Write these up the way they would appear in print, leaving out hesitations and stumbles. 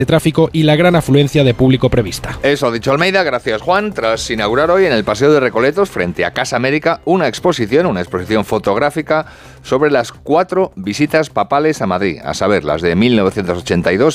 de tráfico y la gran afluencia de público prevista. Eso ha dicho Almeida, gracias Juan, tras inaugurar hoy en el Paseo de Recoletos, frente a Casa América, una exposición fotográfica sobre las 4 visitas papales a Madrid, a saber, las de 1982,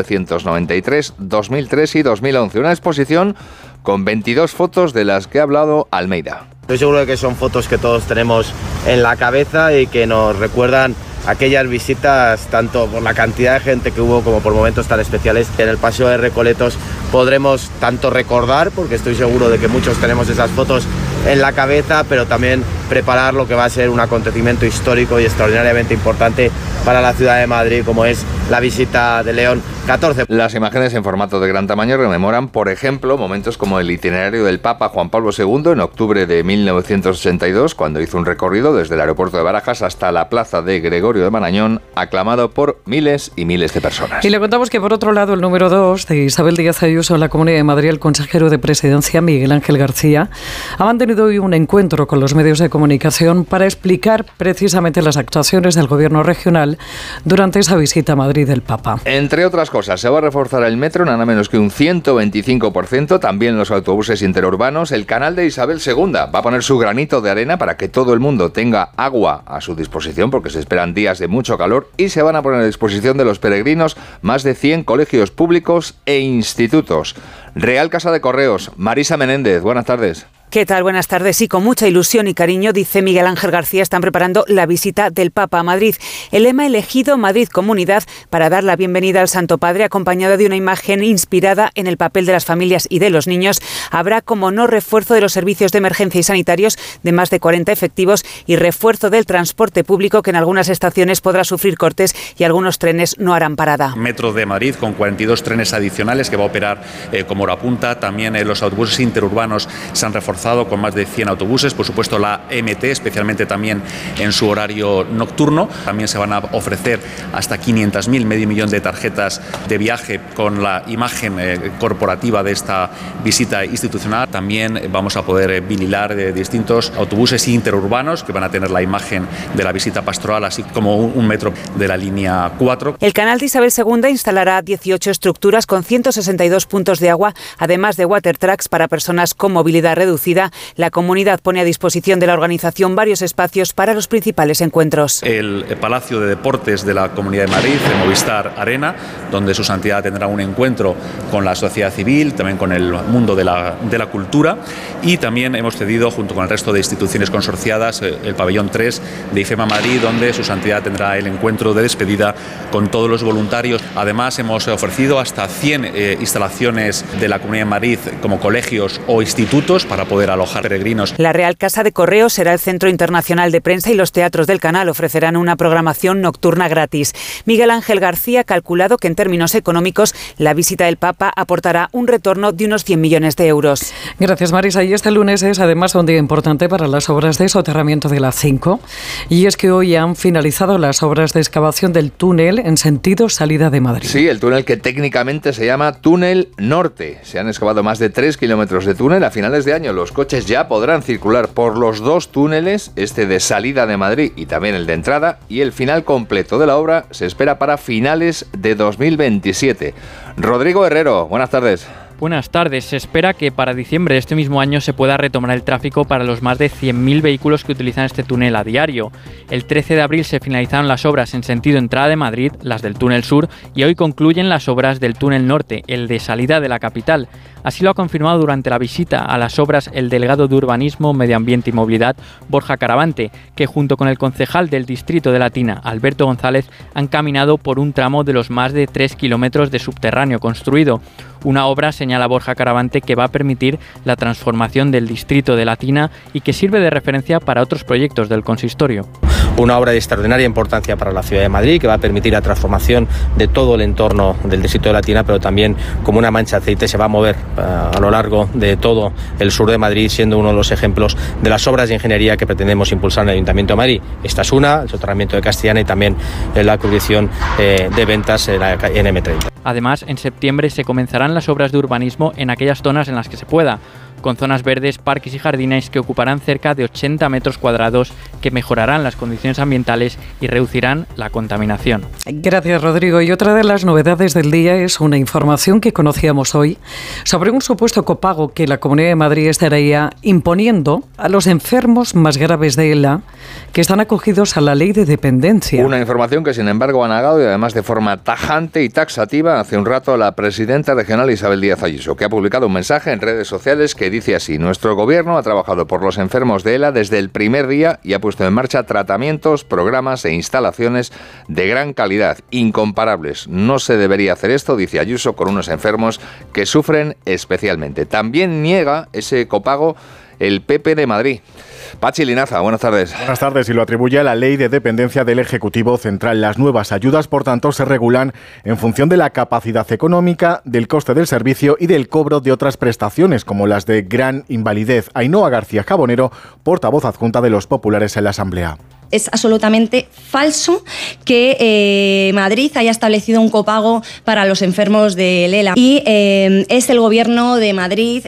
1993, 2003 y 2011. Una exposición con 22 fotos de las que ha hablado Almeida. Estoy seguro de que son fotos que todos tenemos en la cabeza y que nos recuerdan aquellas visitas, tanto por la cantidad de gente que hubo como por momentos tan especiales. En el Paseo de Recoletos podremos tanto recordar, porque estoy seguro de que muchos tenemos esas fotos en la cabeza, pero también preparar lo que va a ser un acontecimiento histórico y extraordinariamente importante para la ciudad de Madrid, como es la visita de León XIV. Las imágenes en formato de gran tamaño rememoran, por ejemplo, momentos como el itinerario del Papa Juan Pablo II en octubre de 1982, cuando hizo un recorrido desde el aeropuerto de Barajas hasta la plaza de Gregorio de Marañón, aclamado por miles y miles de personas. Y le contamos que, por otro lado, el número 2 de Isabel Díaz Ayuso en la Comunidad de Madrid, el consejero de Presidencia, Miguel Ángel García, ha mantenido hoy un encuentro con los medios de comunicación para explicar precisamente las actuaciones del Gobierno regional durante esa visita a Madrid del Papa. Entre otras cosas, se va a reforzar el metro, nada menos que un 125%, también los autobuses interurbanos. El canal de Isabel II va a poner su granito de arena para que todo el mundo tenga agua a su disposición, porque se esperan días de mucho calor, y se van a poner a disposición de los peregrinos más de 100 colegios públicos e institutos. Real Casa de Correos, Marisa Menéndez, buenas tardes. ¿Qué tal? Buenas tardes. Sí, con mucha ilusión y cariño, dice Miguel Ángel García, están preparando la visita del Papa a Madrid. El lema elegido, Madrid Comunidad, para dar la bienvenida al Santo Padre, acompañado de una imagen inspirada en el papel de las familias y de los niños. Habrá, como no, refuerzo de los servicios de emergencia y sanitarios de más de 40 efectivos y refuerzo del transporte público, que en algunas estaciones podrá sufrir cortes y algunos trenes no harán parada. Metro de Madrid con 42 trenes adicionales que va a operar como hora punta. También los autobuses interurbanos se han reforzado con más de 100 autobuses, por supuesto la MT, especialmente también en su horario nocturno. También se van a ofrecer hasta 500.000, medio millón de tarjetas de viaje con la imagen corporativa de esta visita institucional. También vamos a poder vinilar de distintos autobuses interurbanos que van a tener la imagen de la visita pastoral, así como un metro de la línea 4. El canal de Isabel II instalará 18 estructuras con 162 puntos de agua, además de water trucks para personas con movilidad reducida. La comunidad pone a disposición de la organización varios espacios para los principales encuentros. El Palacio de Deportes de la Comunidad de Madrid, el Movistar Arena, donde su santidad tendrá un encuentro con la sociedad civil, también con el mundo de la cultura, y también hemos cedido, junto con el resto de instituciones consorciadas, el pabellón 3 de IFEMA Madrid, donde su santidad tendrá el encuentro de despedida con todos los voluntarios. Además, hemos ofrecido hasta 100 instalaciones de la Comunidad de Madrid como colegios o institutos para poder alojar peregrinos. La Real Casa de Correos será el centro internacional de prensa y los teatros del canal ofrecerán una programación nocturna gratis. Miguel Ángel García ha calculado que en términos económicos la visita del Papa aportará un retorno de unos 100 millones de euros. Gracias, Marisa. Y este lunes es además un día importante para las obras de soterramiento de la 5. Y es que hoy han finalizado las obras de excavación del túnel en sentido salida de Madrid. Sí, el túnel que técnicamente se llama Túnel Norte. Se han excavado más de 3 kilómetros de túnel. A finales de año los coches ya podrán circular por los dos túneles, este de salida de Madrid y también el de entrada, y el final completo de la obra se espera para finales de 2027. Rodrigo Herrero, buenas tardes. Buenas tardes. Se espera que para diciembre de este mismo año se pueda retomar el tráfico para los más de 100.000 vehículos que utilizan este túnel a diario. El 13 de abril se finalizaron las obras en sentido entrada de Madrid, las del túnel sur, y hoy concluyen las obras del túnel norte, el de salida de la capital. Así lo ha confirmado durante la visita a las obras el delegado de Urbanismo, Medio Ambiente y Movilidad, Borja Caravante, que junto con el concejal del distrito de Latina, Alberto González, han caminado por un tramo de los más de 3 kilómetros de subterráneo construido. Una obra, señala Borja Caravante, que va a permitir la transformación del distrito de Latina y que sirve de referencia para otros proyectos del consistorio. Una obra de extraordinaria importancia para la ciudad de Madrid, que va a permitir la transformación de todo el entorno del distrito de Latina, pero también como una mancha de aceite se va a mover a lo largo de todo el sur de Madrid, siendo uno de los ejemplos de las obras de ingeniería que pretendemos impulsar en el Ayuntamiento de Madrid. Esta es una, el soterramiento de Castellana y también la cubrición de ventas en M30. Además, en septiembre se comenzarán las obras de urbanismo en aquellas zonas en las que se pueda. con zonas verdes, parques y jardines que ocuparán cerca de 80 metros cuadrados, que mejorarán las condiciones ambientales y reducirán la contaminación. Gracias, Rodrigo. Y otra de las novedades del día es una información que conocíamos hoy sobre un supuesto copago que la Comunidad de Madrid estaría imponiendo a los enfermos más graves de ELA que están acogidos a la ley de dependencia. Una información que, sin embargo, ha negado, y además de forma tajante y taxativa, hace un rato la presidenta regional Isabel Díaz Ayuso, que ha publicado un mensaje en redes sociales que dice así: nuestro gobierno ha trabajado por los enfermos de ELA desde el primer día y ha puesto en marcha tratamientos, programas e instalaciones de gran calidad, incomparables. No se debería hacer esto, dice Ayuso, con unos enfermos que sufren especialmente. También niega ese copago el PP de Madrid. Pachi Linaza, buenas tardes. Buenas tardes, y lo atribuye a la ley de dependencia del Ejecutivo Central. Las nuevas ayudas, por tanto, se regulan en función de la capacidad económica, del coste del servicio y del cobro de otras prestaciones, como las de gran invalidez. Ainhoa García Jabonero, portavoz adjunta de los populares en la Asamblea. Es absolutamente falso que Madrid haya establecido un copago para los enfermos del ELA. Y es el Gobierno de Madrid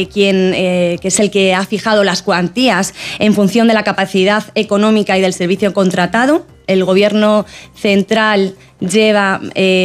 que es el que ha fijado las cuantías en función de la capacidad económica y del servicio contratado. El Gobierno central lleva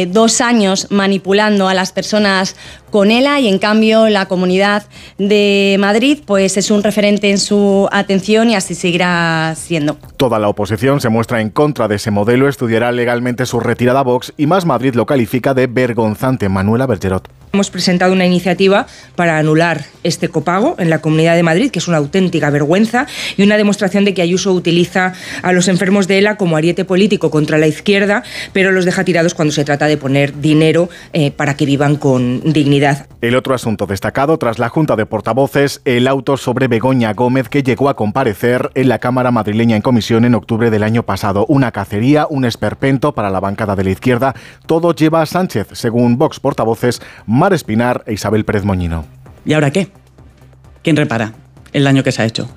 2 años manipulando a las personas con ELA, y en cambio la Comunidad de Madrid pues es un referente en su atención, y así seguirá siendo. Toda la oposición se muestra en contra de ese modelo, estudiará legalmente su retirada a Vox, y Más Madrid lo califica de vergonzante. Manuela Bergerot. Hemos presentado una iniciativa para anular este copago en la Comunidad de Madrid, que es una auténtica vergüenza y una demostración de que Ayuso utiliza a los enfermos de ELA como ariete político contra la izquierda, pero los deja tirados cuando se trata de poner dinero para que vivan con dignidad. El otro asunto destacado tras la Junta de Portavoces, el auto sobre Begoña Gómez, que llegó a comparecer en la Cámara madrileña en comisión en octubre del año pasado. Una cacería, un esperpento para la bancada de la izquierda. Todo lleva a Sánchez, según Vox portavoces Mar Espinar e Isabel Pérez Moñino. ¿Y ahora qué? ¿Quién repara el daño que se ha hecho?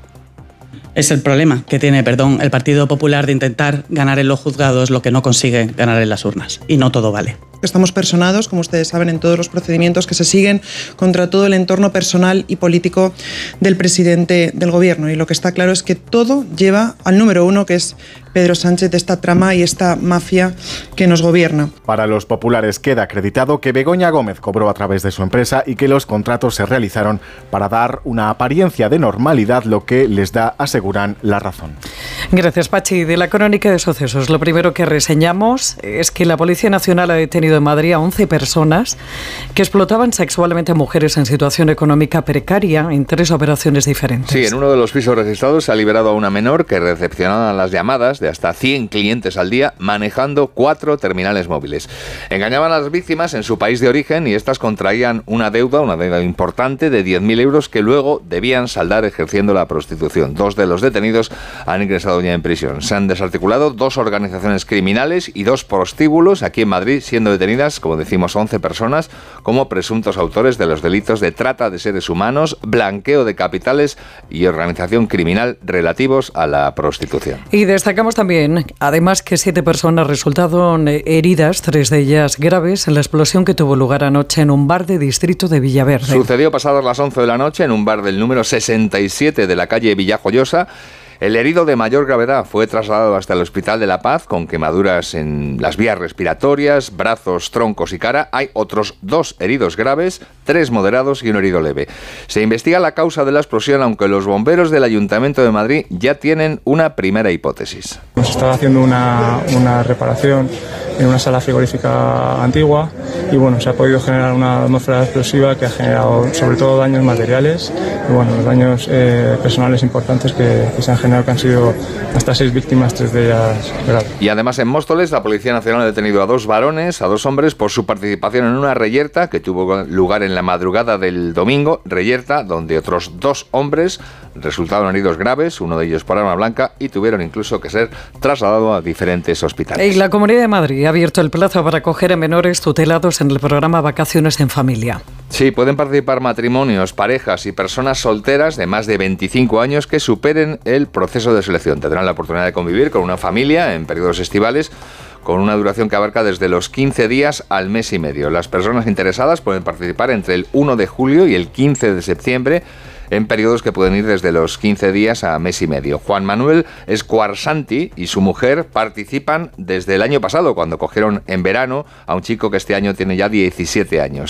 Es el problema que tiene, el Partido Popular de intentar ganar en los juzgados lo que no consigue ganar en las urnas. Y no todo vale. Estamos personados, como ustedes saben, en todos los procedimientos que se siguen contra todo el entorno personal y político del presidente del Gobierno. Y lo que está claro es que todo lleva al número 1, que es Pedro Sánchez, de esta trama y esta mafia que nos gobierna. Para los populares queda acreditado que Begoña Gómez cobró a través de su empresa y que los contratos se realizaron para dar una apariencia de normalidad, lo que les da, aseguran, la razón. Gracias, Pachi. De la crónica de sucesos, lo primero que reseñamos es que la Policía Nacional ha detenido en Madrid a 11 personas que explotaban sexualmente a mujeres en situación económica precaria en 3 operaciones diferentes. Sí, en uno de los pisos registrados se ha liberado a una menor que recepcionaba las llamadas de hasta 100 clientes al día manejando 4 terminales móviles. Engañaban a las víctimas en su país de origen y estas contraían una deuda importante de 10.000 euros que luego debían saldar ejerciendo la prostitución. 2 de los detenidos han ingresado ya en prisión. Se han desarticulado 2 organizaciones criminales y 2 prostíbulos aquí en Madrid, siendo detenidas, como decimos, 11 personas como presuntos autores de los delitos de trata de seres humanos, blanqueo de capitales y organización criminal relativos a la prostitución. Y destacamos también, además, que 7 personas resultaron heridas, 3 de ellas graves, en la explosión que tuvo lugar anoche en un bar de distrito de Villaverde. Sucedió pasadas las 11 de la noche en un bar del número 67 de la calle Villajoyosa. El herido de mayor gravedad fue trasladado hasta el Hospital de La Paz con quemaduras en las vías respiratorias, brazos, troncos y cara. Hay otros 2 heridos graves, 3 moderados y un herido leve. Se investiga la causa de la explosión, aunque los bomberos del Ayuntamiento de Madrid ya tienen una primera hipótesis. Nos estaba haciendo una reparación en una sala frigorífica antigua y se ha podido generar una atmósfera explosiva que ha generado sobre todo daños materiales y los daños personales importantes que se han generado, que han sido hasta 6 víctimas, 3 de ellas graves. Y además en Móstoles la Policía Nacional ha detenido a 2 varones, a 2 hombres por su participación en una reyerta que tuvo lugar en la madrugada del domingo, reyerta donde otros 2 hombres resultaron heridos graves, uno de ellos por arma blanca, y tuvieron incluso que ser trasladados a diferentes hospitales. Y la Comunidad de Madrid ha abierto el plazo para acoger a menores tutelados en el programa Vacaciones en Familia. Sí, pueden participar matrimonios, parejas y personas solteras de más de 25 años que superen el proceso de selección. Tendrán la oportunidad de convivir con una familia en periodos estivales con una duración que abarca desde los 15 días al mes y medio. Las personas interesadas pueden participar entre el 1 de julio y el 15 de septiembre, en periodos que pueden ir desde los 15 días a mes y medio. Juan Manuel Escuarsanti y su mujer participan desde el año pasado, cuando cogieron en verano a un chico que este año tiene ya 17 años.